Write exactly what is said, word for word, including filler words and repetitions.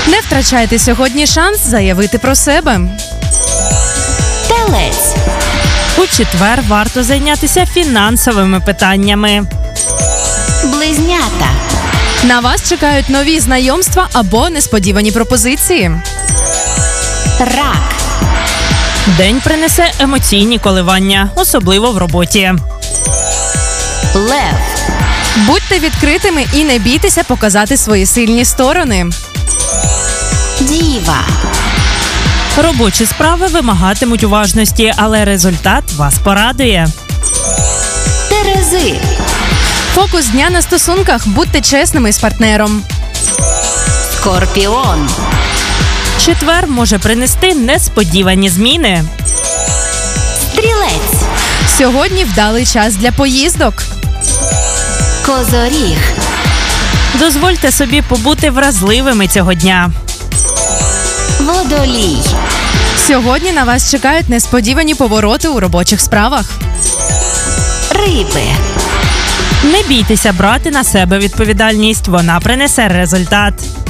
Не втрачайте сьогодні шанс заявити про себе. Телець. У четвер варто зайнятися фінансовими питаннями. Близнята. На вас чекають нові знайомства або несподівані пропозиції. Рак. День принесе емоційні коливання, особливо в роботі. Лев. Будьте відкритими і не бійтеся показати свої сильні сторони. Діва. Робочі справи вимагатимуть уважності, але результат вас порадує. Терези. Фокус дня на стосунках. Будьте чесними з партнером. Скорпіон. Четвер може принести несподівані зміни. Стрілець. Сьогодні вдалий час для поїздок. Козоріг. Дозвольте собі побути вразливими цього дня. Водолій. Сьогодні на вас чекають несподівані повороти у робочих справах. Риби. Не бійтеся брати на себе відповідальність, вона принесе результат.